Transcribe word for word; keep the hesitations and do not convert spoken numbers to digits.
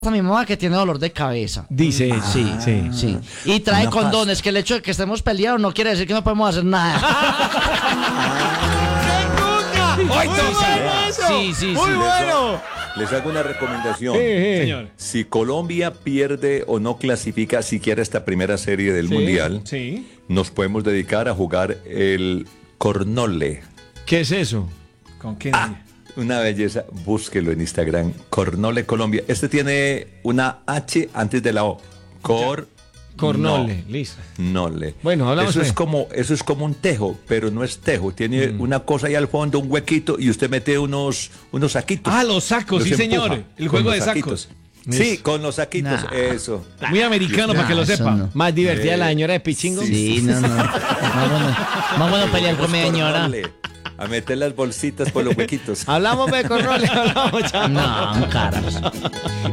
a mi mamá que tiene dolor de cabeza. Dice, Ah, sí, sí, sí. Y trae Una condones, pasta. que el hecho de que estemos peleados no quiere decir que no podemos hacer nada. ¡Ay, entonces! Sí, sí, ¡Muy sí. bueno! Les hago una recomendación. Eh, eh. Señor. Si Colombia pierde o no clasifica siquiera esta primera serie del Sí, Mundial, sí. nos podemos dedicar a jugar el cornole. ¿Qué es eso? ¿Con qué? Ah, una belleza, búsquelo en Instagram, Cornole Colombia. Este tiene una H antes de la O. Cor Cornole, listo. Nole. Bueno, hablamos Eso de- es como, eso es como un tejo, pero no es tejo. Tiene una cosa ahí al fondo, un huequito, y usted mete unos, unos saquitos. Ah, los sacos, Los sí, empuja señor. El con juego los de saquitos. sacos. Sí, con los saquitos, Nah. eso. Muy americano, para que lo eso sepa. no. Más divertida Eh, la señora de Pichingo. Sí, no, no. Más bueno, más bueno pelear con mi Vamos, señora. Cornole, a meter las bolsitas por los huequitos. Hablamos de Cornole, hablamos ya. No, caras.